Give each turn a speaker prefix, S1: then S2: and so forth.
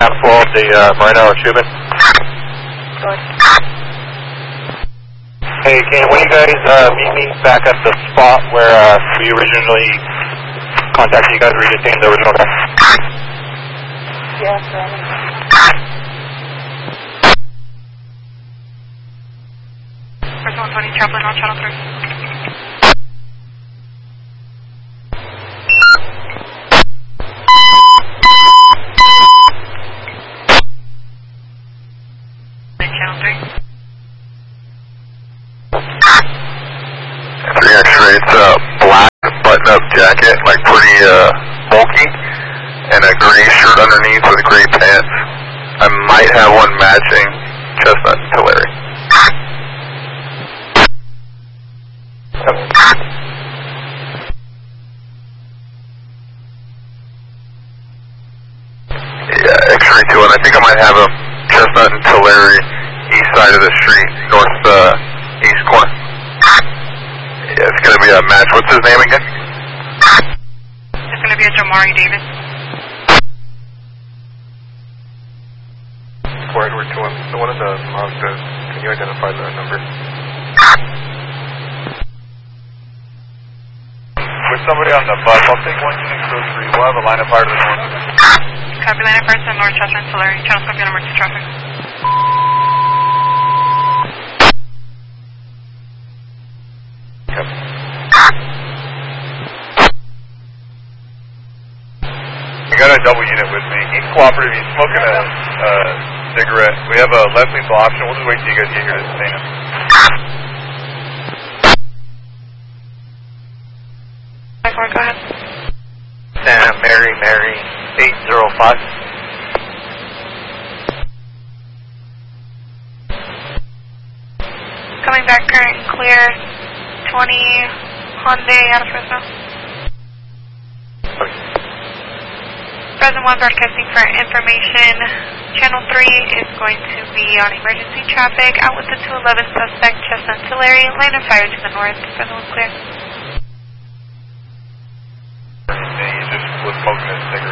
S1: 12, the Moreno or Cuban. Hey, when you guys meet me back at the spot where we originally contacted you guys, were you detained the original guy?
S2: Yes, First 120, Chaplain on Channel 3.
S1: X-ray, it's a black button-up jacket, like pretty bulky, and a gray shirt underneath with gray pants. I might have one matching Chestnut and Tulare. Yeah, X-ray 2, and I think I might have a Chestnut and Tulare east side of the street, northeast corner. Yeah, it's going to be a match. What's his name again?
S2: It's going to be a Jamari Davis.
S1: For Edward 2, the one in the Mazda, can you identify the number? With somebody on the bus, I'll take 123. We'll have a line of fire to the north.
S2: Copy, line of fire to North Chestnut and Tulare. Channel copy on emergency traffic.
S1: I got a double unit with me. He's cooperative. He's smoking a cigarette. We have a less lethal option. We'll just wait till you guys get here to detain him.
S2: Go ahead.
S1: Santa Mary 805.
S2: Coming back current and clear. 20 Hyundai out of Fresno. Present 1 broadcasting for information. Channel 3 is going to be on emergency traffic. Out with the 211 suspect, Chestnut Tulare. Line of fire to the north. Present 1 clear.
S1: He just was smoking a cigarette.